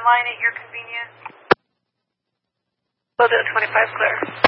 line at your convenience. We'll do 25 clear.